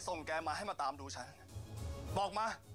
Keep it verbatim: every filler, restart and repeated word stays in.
ส่งแกมาให้มาตามดูฉันบอกมา